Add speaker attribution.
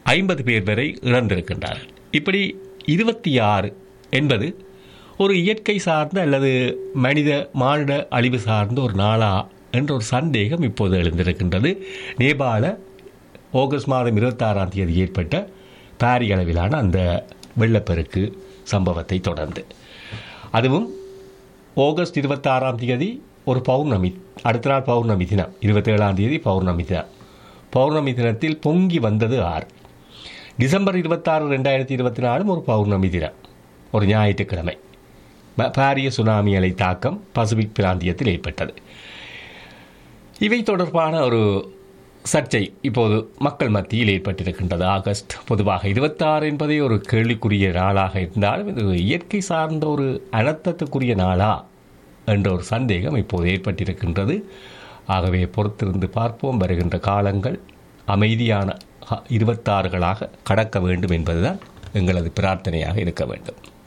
Speaker 1: 50 பேர் வரை இறந்திருக்கின்றார்கள். இப்படி 26 என்பது ஒரு இயற்கை சார்ந்த அல்லது மானிட அழிவு சார்ந்த ஒரு நாளா என்ற ஒரு சந்தேகம் இப்போது எழுந்திருக்கின்றது. நேபாள ஆகஸ்ட் மாதம் 26ஆம் தேதி ஏற்பட்ட பாரிய அளவிலான அந்த வெள்ளப்பெருக்கு சம்பவத்தை தொடர்ந்து, அதுவும் ஆகஸ்ட் 26ஆம் தேதி ஒரு பௌர்ணமி, அடுத்த நாள் பௌர்ணமி தினம், 27ஆம் தேதி பௌர்ணமி தினம். பௌர்ணமி தினத்தில் பொங்கி வந்தது ஆறு. டிசம்பர் 26, 2024 ஒரு பௌர்ணமி தினம், ஒரு ஞாயிற்றுக்கிழமை, பாரிய சுனாமி அலை தாக்கம் பசிபிக் பிராந்தியத்தில் ஏற்பட்டது. இவை தொடர்பான ஒரு சர்ச்சை இப்போது மக்கள் மத்தியில் ஏற்பட்டிருக்கின்றது. ஆகஸ்ட் பொதுவாக 26 என்பதே ஒரு கேள்விக்குரிய நாளாக இருந்தாலும் இது இயற்கை சார்ந்த ஒரு அனர்த்தத்துக்குரிய நாளா என்ற ஒரு சந்தேகம் இப்போது ஏற்பட்டிருக்கின்றது. ஆகவே பொறுத்திருந்து பார்ப்போம். வருகின்ற காலங்கள் அமைதியான 26களாக கடக்க வேண்டும் என்பதுதான் எங்களது பிரார்த்தனையாக இருக்க வேண்டும்.